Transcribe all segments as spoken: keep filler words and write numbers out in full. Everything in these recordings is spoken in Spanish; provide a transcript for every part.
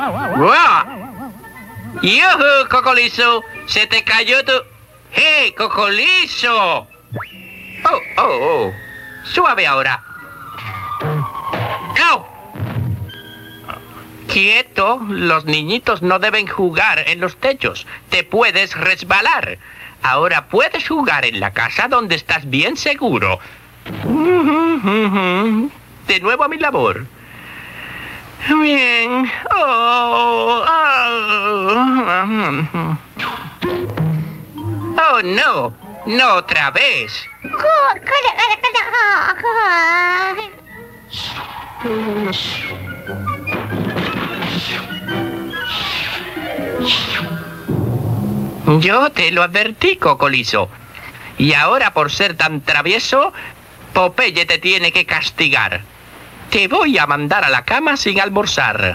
¡Wow! ¡Yuhu, Cocolizo! ¡Se te cayó tu... ¡Hey, Cocolizo! ¡Oh, oh, oh! ¡Suave ahora! ¡Au! ¡Quieto! Los niñitos no deben jugar en los techos. Te puedes resbalar. Ahora puedes jugar en la casa donde estás bien seguro. De nuevo a mi labor. Bien. Oh, oh. Oh, no. No otra vez. Yo te lo advertí, Cocolizo. Y ahora, por ser tan travieso, Popeye te tiene que castigar. Te voy a mandar a la cama sin almorzar.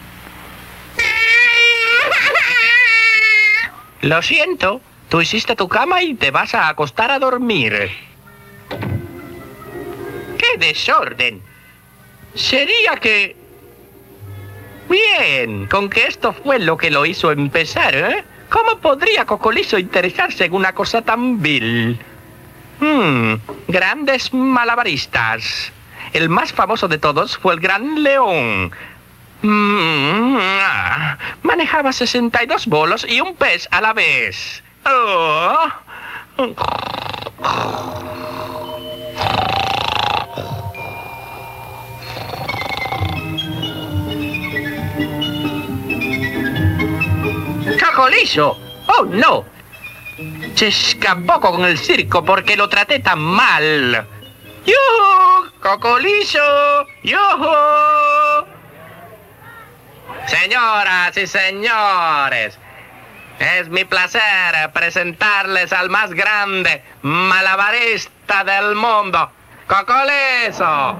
Lo siento. Tú hiciste tu cama y te vas a acostar a dormir. ¡Qué desorden! Sería que... Bien, con que esto fue lo que lo hizo empezar, ¿eh? ¿Cómo podría Cocolizo interesarse en una cosa tan vil? Hmm, grandes malabaristas. El más famoso de todos fue el Gran León. Mm, ah, manejaba sesenta y dos bolos y un pez a la vez. Oh. ¡Cocolizo! ¡Oh, no! Se escapó con el circo porque lo traté tan mal. ¡Yuhu! ¡Cocolizo! ¡Yuhu! Señoras y señores, es mi placer presentarles al más grande malabarista del mundo, Cocolizo.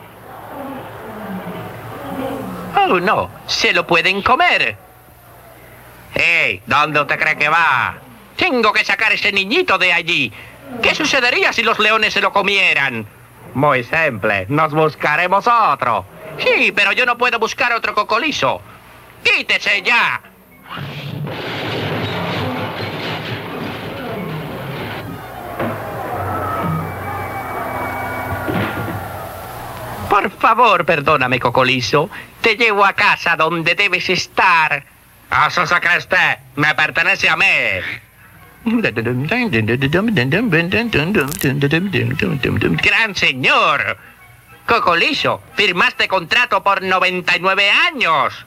Oh, no, se lo pueden comer. ¡Hey! ¿Dónde usted cree que va? Tengo que sacar a ese niñito de allí. ¿Qué sucedería si los leones se lo comieran? Muy simple, nos buscaremos otro. Sí, pero yo no puedo buscar otro Cocolizo. ¡Quítese ya! Por favor, perdóname, Cocolizo. Te llevo a casa donde debes estar. ¿Eso se cree usted? Me pertenece a mí. Gran señor. Cocolizo, firmaste contrato por noventa y nueve años.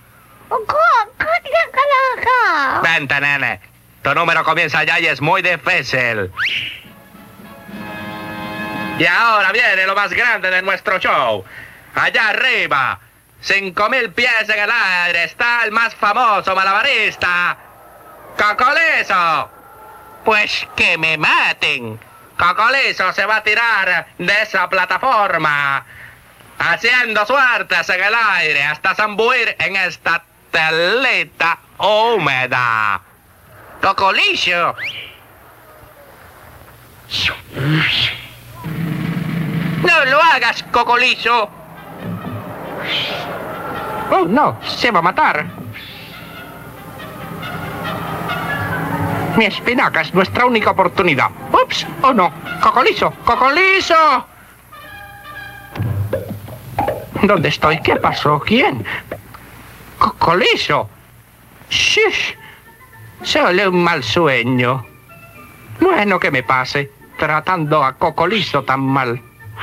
Vente, nene. Tu número comienza ya y es muy difícil. Y ahora viene lo más grande de nuestro show. Allá arriba, cinco mil pies en el aire, está el más famoso malabarista, Cocolizo. Pues que me maten. Cocolizo se va a tirar de esa plataforma, haciendo suertes en el aire hasta zambuir en esta telita húmeda. Cocolizo. No lo hagas, Cocolizo. Oh, no, se va a matar. Mi espinaca es nuestra única oportunidad. Ups, oh no, Cocolizo, Cocolizo. ¿Dónde estoy? ¿Qué pasó? ¿Quién? Cocolizo. Shush. Solo un mal sueño. Bueno, que me pase, tratando a Cocolizo tan mal.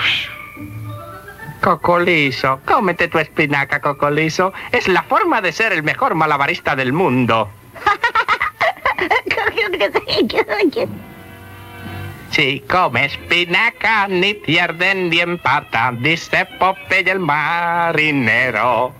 Cocolizo, cómete tu espinaca, Cocolizo. Es la forma de ser el mejor malabarista del mundo. Si come espinaca, ni pierden ni empatan, dice Popeye el marinero.